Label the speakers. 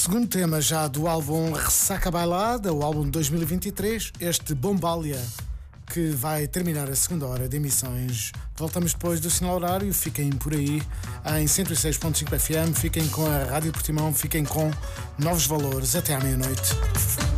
Speaker 1: Segundo tema já do álbum Ressaca Bailada, o álbum de 2023, este Bombalia, que vai terminar a segunda hora de emissões. Voltamos depois do sinal horário, fiquem por aí em 106.5 FM, fiquem com a Rádio Portimão, fiquem com Novos Valores até à meia-noite.